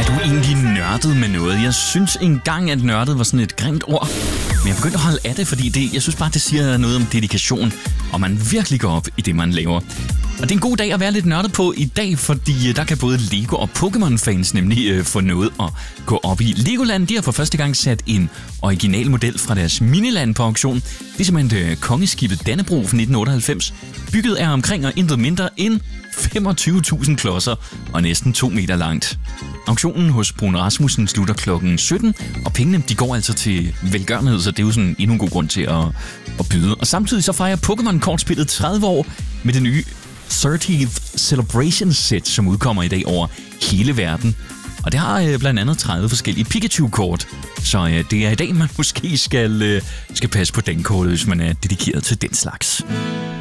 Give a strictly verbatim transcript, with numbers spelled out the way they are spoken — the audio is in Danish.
du egentlig nørdet med noget? Jeg synes engang, at nørdet var sådan et grimt ord. Men jeg begyndte at holde af det, fordi det, jeg synes bare, det siger noget om dedikation, og man virkelig går op i det, man laver. Og det er en god dag at være lidt nørdet på i dag, fordi der kan både Lego og Pokémon-fans nemlig øh, få noget at gå op i. Legoland, de har for første gang sat en original model fra deres miniland på auktion. Det er simpelthen øh, kongeskibet Dannebrog fra nitten otteoghalvfems, bygget af omkring og intet mindre end femogtyve tusind klodser og næsten to meter langt. Auktionen hos Bruun Rasmussen slutter klokken sytten, og pengene de går altså til velgørenhed, så det er jo sådan endnu en god grund til at, at byde. Og samtidig så fejrer Pokémon-kortspillet tredive år med det nye tredive Celebration Set, som udkommer i dag over hele verden. Og det har øh, blandt andet tredive forskellige Pikachu-kort, så øh, det er i dag, man måske skal, øh, skal passe på den kortet, hvis man er dedikeret til den slags.